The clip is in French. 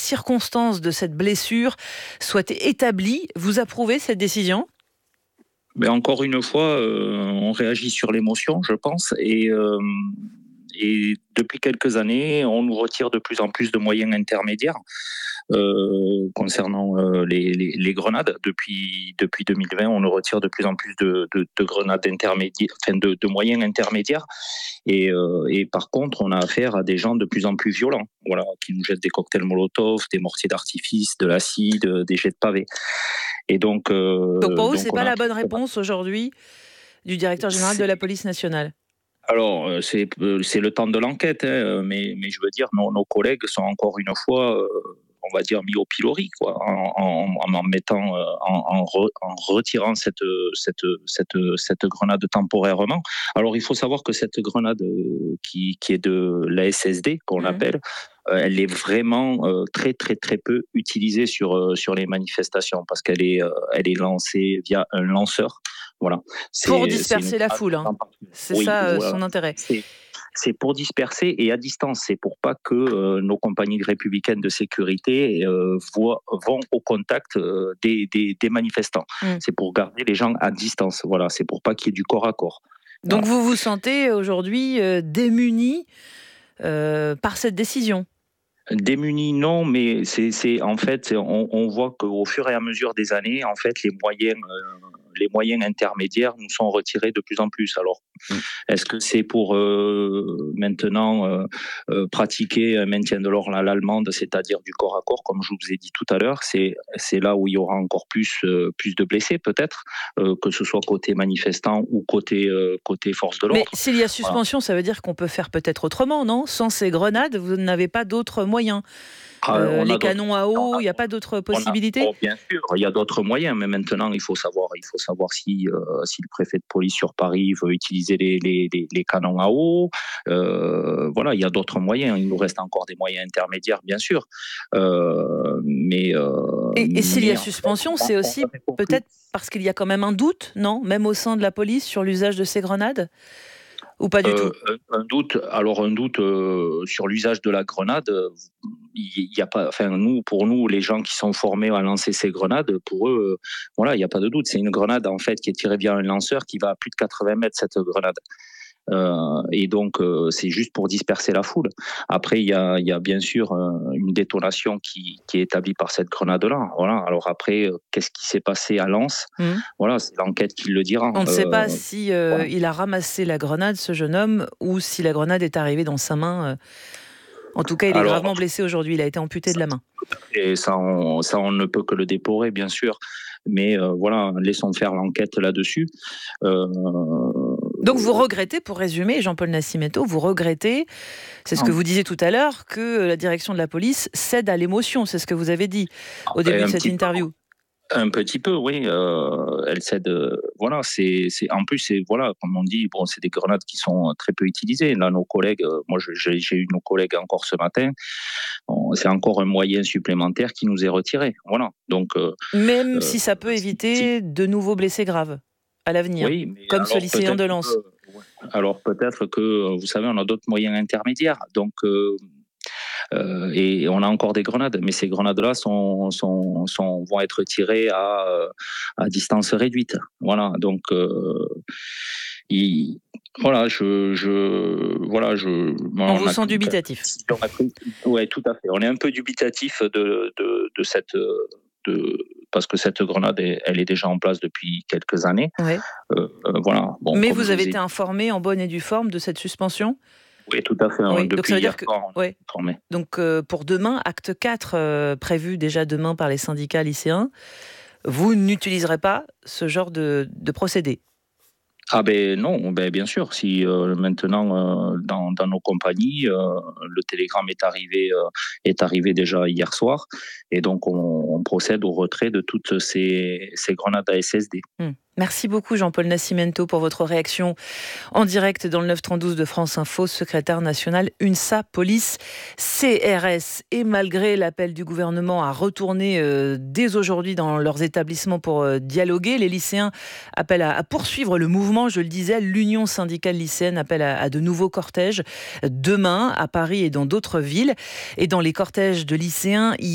circonstances de cette blessure soient établies. Vous approuvez cette décision ? Ben encore une fois, on réagit sur l'émotion, je pense, et depuis quelques années, on nous retire de plus en plus de moyens intermédiaires concernant les grenades. Depuis 2020, on nous retire de plus en plus de grenades intermédiaires, enfin de moyens intermédiaires. Et par contre, on a affaire à des gens de plus en plus violents, voilà, qui nous jettent des cocktails Molotov, des mortiers d'artifice, de l'acide, des jets de pavés. Et donc pour vous, c'est pas la bonne réponse aujourd'hui du directeur général de la police nationale ? Alors, c'est le temps de l'enquête, hein, mais je veux dire, nos collègues sont encore une fois, on va dire, mis au pilori, quoi, en mettant, en retirant cette grenade temporairement. Alors, il faut savoir que cette grenade qui est de la SSD, qu'on appelle, elle est vraiment très très très peu utilisée sur les manifestations parce qu'elle est lancée via un lanceur. Voilà. Pour disperser la foule, hein. C'est ça son intérêt. C'est pour disperser et à distance. C'est pour pas que nos compagnies républicaines de sécurité vont au contact des manifestants. C'est pour garder les gens à distance. Voilà. C'est pour pas qu'il y ait du corps à corps. Donc vous vous sentez aujourd'hui démuni par cette décision ? Démunis, non, mais c'est en fait, on voit qu'au fur et à mesure des années, en fait, les moyens intermédiaires nous sont retirés de plus en plus. Alors, est-ce que c'est pour maintenant pratiquer un maintien de l'ordre à l'allemande, c'est-à-dire du corps à corps, comme je vous ai dit tout à l'heure, c'est là où il y aura encore plus de blessés, peut-être, que ce soit côté manifestant ou côté force de l'ordre. Mais s'il y a suspension, ça veut dire qu'on peut faire peut-être autrement, non ? Sans ces grenades, vous n'avez pas d'autres moyens. Les canons à eau, il n'y a pas d'autres possibilités ? Bien sûr, il y a d'autres moyens, mais maintenant il faut savoir si le préfet de police sur Paris veut utiliser les canons à eau. Voilà, il y a d'autres moyens. Il nous reste encore des moyens intermédiaires, bien sûr. Et s'il y a suspension, c'est aussi peut-être parce qu'il y a quand même un doute, non ? Même au sein de la police sur l'usage de ces grenades ? Ou pas du tout ? Un doute sur l'usage de la grenade, il y a pas. Enfin, pour nous, les gens qui sont formés à lancer ces grenades, pour eux, voilà, il n'y a pas de doute. C'est une grenade en fait qui est tirée via un lanceur qui va à plus de 80 mètres cette grenade. Et donc c'est juste pour disperser la foule. Après il y a bien sûr une détonation qui est établie par cette grenade-là. Voilà. Alors après qu'est-ce qui s'est passé à Lens ? Voilà, c'est l'enquête qui le dira. On ne sait pas si il a ramassé la grenade, ce jeune homme, ou si la grenade est arrivée dans sa main. En tout cas, il est gravement blessé aujourd'hui. Il a été amputé de la main. Et ça, on ne peut que le déplorer, bien sûr. Mais voilà, laissons faire l'enquête là-dessus. Donc vous regrettez, pour résumer, Jean-Paul Nascimento, vous regrettez, c'est ce que vous disiez tout à l'heure, que la direction de la police cède à l'émotion. C'est ce que vous avez dit au début de cette interview. Un petit peu, oui. Elle cède. Voilà, en plus, voilà, comme on dit, bon, c'est des grenades qui sont très peu utilisées. Là, nos collègues, moi, j'ai eu nos collègues encore ce matin. C'est encore un moyen supplémentaire qui nous est retiré. Voilà. Donc. Même si ça peut éviter de nouveaux blessés graves à l'avenir, oui, comme ce lycéen de Lens. Alors peut-être que, vous savez, on a d'autres moyens intermédiaires. Donc. Et on a encore des grenades, mais ces grenades-là vont être tirées à distance réduite. Voilà, donc voilà, on vous sent dubitatif. Oui, tout à fait. On est un peu dubitatif de cette. Parce que cette grenade, elle est déjà en place depuis quelques années. Ouais. Voilà. Bon, mais vous avez été informé en bonne et due forme de cette suspension ? Oui, tout à fait. Oui, depuis donc ça veut dire soir, on est informé. Donc pour demain, acte 4, prévu déjà demain par les syndicats lycéens, vous n'utiliserez pas ce genre de procédé ? Ah ben non, bien sûr. Si maintenant dans nos compagnies, le télégramme est arrivé déjà hier soir, et donc on procède au retrait de toutes ces grenades à SSD. Merci beaucoup Jean-Paul Nascimento pour votre réaction en direct dans le 9-32 de France Info, secrétaire national UNSA Police CRS. Et malgré l'appel du gouvernement à retourner dès aujourd'hui dans leurs établissements pour dialoguer, les lycéens appellent à poursuivre le mouvement. Je le disais, l'Union syndicale lycéenne appelle à de nouveaux cortèges demain à Paris et dans d'autres villes. Et dans les cortèges de lycéens,